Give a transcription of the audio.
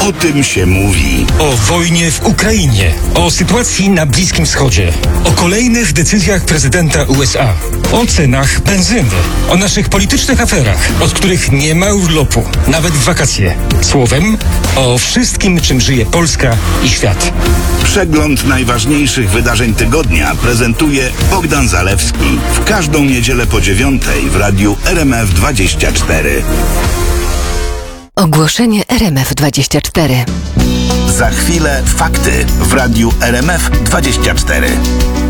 O tym się mówi. O wojnie w Ukrainie, o sytuacji na Bliskim Wschodzie, o kolejnych decyzjach prezydenta USA, o cenach benzyny, o naszych politycznych aferach, od których nie ma urlopu, nawet w wakacje. Słowem, o wszystkim, czym żyje Polska i świat. Przegląd najważniejszych wydarzeń tygodnia prezentuje Bogdan Zalewski w każdą niedzielę po 9:00 w radiu RMF24. Ogłoszenie RMF24. Za chwilę fakty w radiu RMF24.